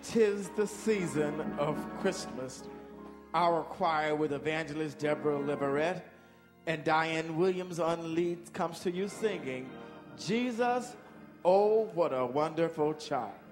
'Tis the season of Christmas. Our choir with evangelist Deborah Liverette and Diane Williams on lead comes to you singing, Jesus, oh, what a wonderful child.